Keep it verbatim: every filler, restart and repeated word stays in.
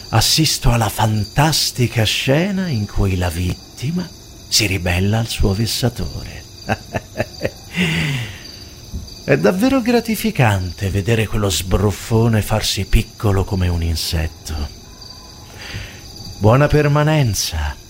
assisto alla fantastica scena in cui la vittima si ribella al suo vessatore. È davvero gratificante vedere quello sbruffone farsi piccolo come un insetto. Buona permanenza.